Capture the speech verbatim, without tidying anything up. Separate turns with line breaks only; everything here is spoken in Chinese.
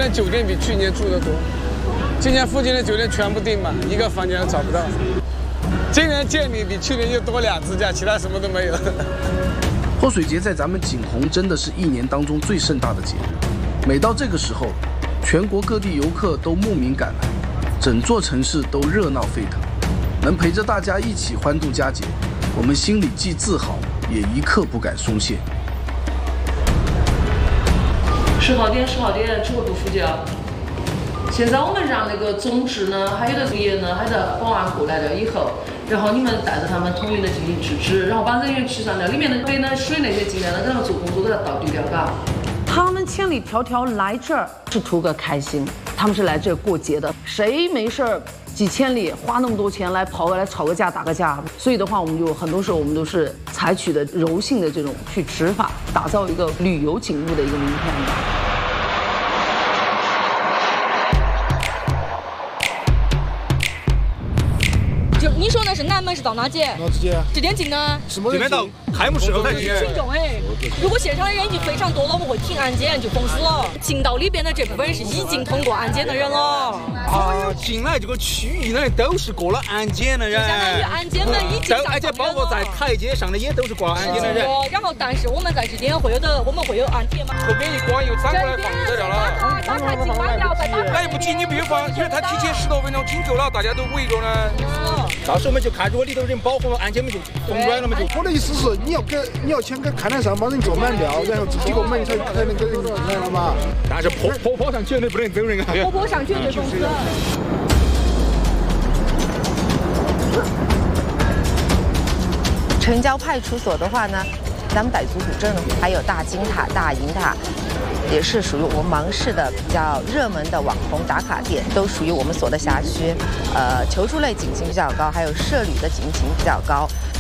年酒店比去年住的多，今年附近的酒店全部订满，一个房间都找不到。今年见你比去年又多俩支架，其他什么都没有。
泼水节在咱们景洪真的是一年当中最盛大的节日，每到这个时候，全国各地游客都慕名赶来，整座城市都热闹沸腾。能陪着大家一起欢度佳节，我们心里既自豪，也一刻不敢松懈。
十号点，十号点，只会不服交。现在我们让那个总值呢，还有的物业呢，还有的保安过来了以后。 然后你们带着他们统一的进行制止，然后把人员驱散掉，里面的水呢、水那些尽量的给他们做工作都要倒地掉，嘎。
他们千里迢迢来这儿是图个开心，他们是来这儿过节的，谁没事儿几千里花那么多钱来跑过来吵个架打个架？所以的话，我们就很多时候我们都是采取的柔性的这种去执法，打造一个旅游景物的一个名片的。
你说的是南门是到哪街？
哪街？
几点进呢？
这边到开幕式后才进。
群众哎，如果现场的人已经非常多了，我们会停安检就封死了。进到里边的这部分人是已经通过安检的人了。
啊，进来这个区域的人都是过了安检的人。
相当于安检的已经上
而且包括在台阶上的也都是挂安检的人。
然后，但是我们在这边会有的，我们会有安检嘛。
后边一关又转过来放就得了。
打开进关掉，再打开。
来不及你必须放，因为他提前十多分钟进够了，大家都围着呢。到时候我们就看，如果里头人保护了，安检我们就封关了嘛。就
我的意思是，你要给你要先给看台上帮人做满料，然后自己个门才才能给人进来了嘛。
但是坡坡坡上绝对不能走人啊！
坡坡上绝对封死。
城郊派出所的话呢，咱们傣族古镇还有大金塔、大银塔。 也是属于我们芒市的比较热门的网红打卡店，都属于我们所的辖区。呃，求助类警情比较高，还有涉旅的警情比较高。